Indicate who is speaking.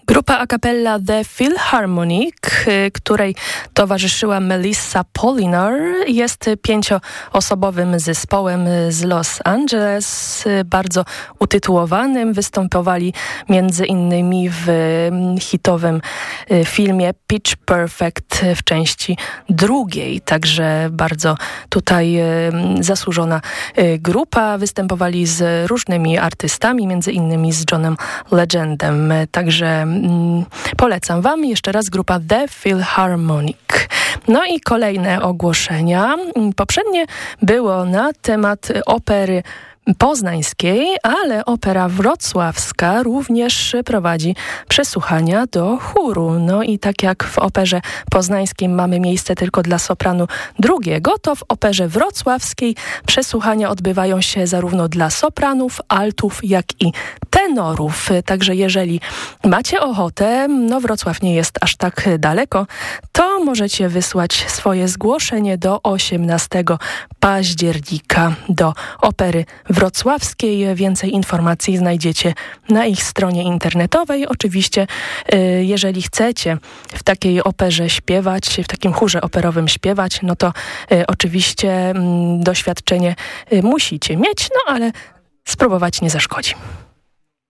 Speaker 1: Grupa a cappella The Philharmonic, której towarzyszyła Melissa Polinar, jest 5-osobowym zespołem z Los Angeles, bardzo utytułowanym. Występowali między innymi w hitowym filmie Pitch Perfect w części drugiej, także bardzo tutaj zasłużona grupa. Występowali z różnymi artystami, między innymi z Johnem Legendem, także polecam wam jeszcze raz grupa The Philharmonic. No i kolejne ogłoszenia. Poprzednie było na temat opery poznańskiej, ale Opera Wrocławska również prowadzi przesłuchania do chóru. No i tak jak w Operze Poznańskiej mamy miejsce tylko dla sopranu drugiego, to w Operze Wrocławskiej przesłuchania odbywają się zarówno dla sopranów, altów, jak i tenorów. Także jeżeli macie ochotę, Wrocław nie jest aż tak daleko, to możecie wysłać swoje zgłoszenie do 18 października do Opery Wrocławskiej. Więcej informacji znajdziecie na ich stronie internetowej. Oczywiście, jeżeli chcecie w takiej operze śpiewać, w takim chórze operowym śpiewać, no to oczywiście doświadczenie musicie mieć, no ale spróbować nie zaszkodzi.